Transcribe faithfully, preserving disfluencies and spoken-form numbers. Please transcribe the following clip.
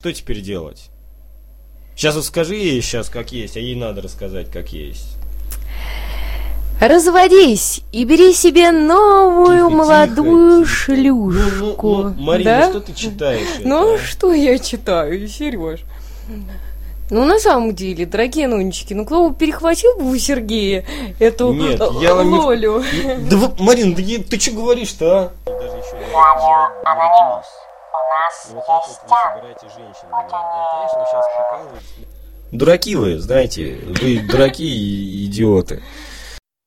Что теперь делать? Сейчас вот скажи ей сейчас как есть, а ей надо рассказать как есть. Разводись и бери себе новую тихо, молодую тихо, шлюшку. Ну, ну, ну, Марина, да? Что ты читаешь? Ну, это, что я читаю, Сереж? Ну, на самом деле, дорогие нонечки, ну, кто бы перехватил бы у Сергея эту Нет, я вам Лолю? Не... Да, вы, Марин, да я... ты что говоришь-то, а? Даже еще Радио Анонимус. У нас вот есть вы собираете женщин. Да, конечно, вы сейчас прикалываетесь. Дураки вы, знаете, вы дураки и идиоты.